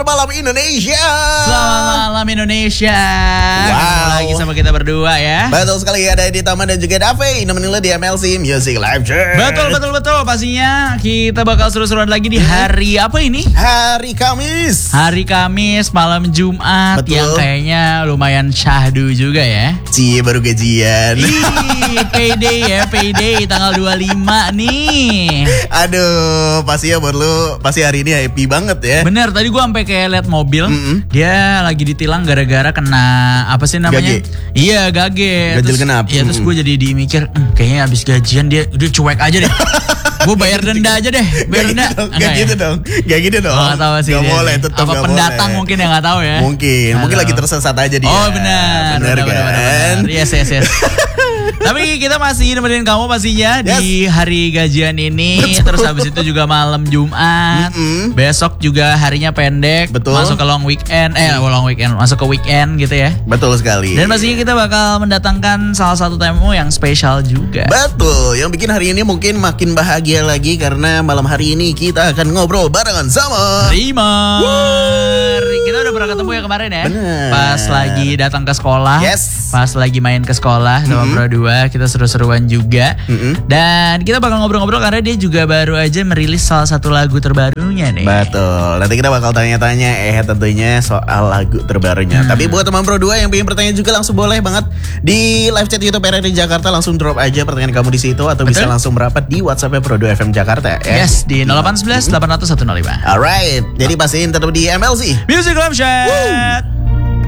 malam Indonesia. Selamat malam Indonesia. Wow. Ketemu lagi sama kita berdua ya. Betul sekali, ada Edi Tama dan juga Dave nemenin lo di MLC Music Live Show. Betul. Pastinya kita bakal seru-seruan lagi di hari apa ini? Hari Kamis. Hari Kamis malam Jumat. Betul. Yang kayaknya lumayan syahdu juga ya. Cie, baru gajian. Ih, payday tanggal 25 nih. Aduh, pasti ya buat lo, pasti hari ini happy banget ya. Bener, tadi gue sampai kayak liat mobil, dia lagi ditilang gara-gara kena apa sih namanya? Gage. Iya, gage. Ganjil genap. Iya, terus gue jadi mikir, kayaknya abis gajian dia udah cuek aja deh. Gue bayar denda aja deh, bayar denda. Gak gitu dong. Gak gitu dong. Gak tahu sih. Gak dia. boleh, tetap apa gak pendatang boleh. mungkin yang gak tahu ya. Mungkin lagi tersesat aja dia. Oh benar. Benar kan? Yes. Tapi kita masih nemenin kamu pastinya di hari gajian ini. Betul. Terus habis itu juga malam Jumat. Besok juga harinya pendek. Betul. Masuk ke long weekend. Masuk ke weekend gitu ya. Betul sekali. Dan pastinya kita bakal mendatangkan salah satu tamu yang spesial juga. Betul, yang bikin hari ini mungkin makin bahagia lagi karena malam hari ini kita akan ngobrol barengan sama Rimar. Kita udah pernah ketemu ya kemarin ya. Bener. Pas lagi datang ke sekolah. Yes. Pas lagi main ke sekolah sama Pro 2. Kita seru-seruan juga. Dan kita bakal ngobrol-ngobrol karena dia juga baru aja merilis salah satu lagu terbarunya nih. Betul, nanti kita bakal tanya-tanya tentunya soal lagu terbarunya. Tapi buat teman Pro 2 yang pengen bertanya juga langsung boleh banget di live chat YouTube RRI Jakarta, langsung drop aja pertanyaan kamu di situ atau bisa langsung merapat di WhatsApp Pro 2 FM Jakarta ya. Yes, di 0811 800 105. Alright, jadi pastiin tetap di MLC Music Live Chat.